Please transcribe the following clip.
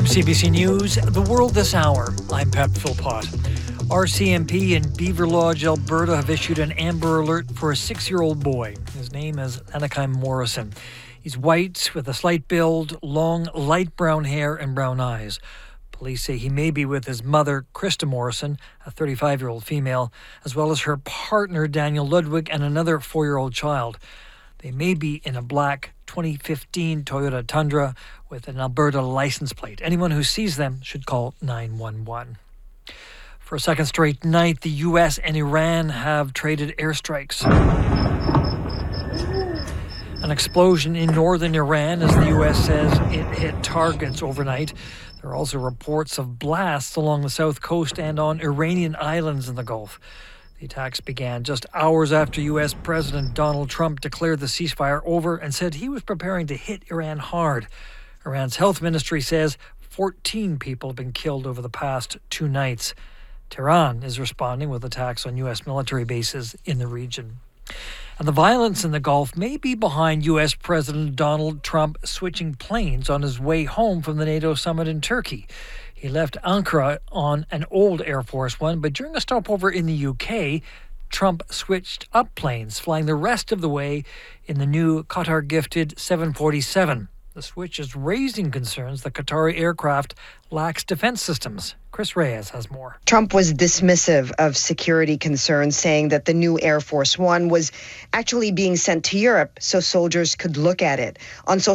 CBC News, The World This Hour. I'm Pat Philpott. RCMP in Beaver Lodge, Alberta have issued an Amber Alert for a 6-year-old boy. His name is Anakai Morrison. He's white with a slight build, long light brown hair and brown eyes. Police say he may be with his mother, Krista Morrison, a 35-year-old female, as well as her partner, Daniel Ludwig, and another 4-year-old child. They may be in a black 2015 Toyota Tundra with an Alberta license plate. Anyone who sees them should call 911. For a second straight night, the U.S. and Iran have traded airstrikes. An explosion in northern Iran as the U.S. says it hit targets overnight. There are also reports of blasts along the south coast and on Iranian islands in the Gulf. The attacks began just hours after U.S. President Donald Trump declared the ceasefire over and said he was preparing to hit Iran hard. Iran's health ministry says 14 people have been killed over the past 2 nights. Tehran is responding with attacks on U.S. military bases in the region. And the violence in the Gulf may be behind U.S. President Donald Trump switching planes on his way home from the NATO summit in Turkey. He left Ankara on an old Air Force One, but during a stopover in the UK, Trump switched up planes, flying the rest of the way in the new Qatar-gifted 747. The switch is raising concerns the Qatari aircraft lacks defense systems. Chris Reyes has more. Trump was dismissive of security concerns, saying that the new Air Force One was actually being sent to Europe so soldiers could look at it. On social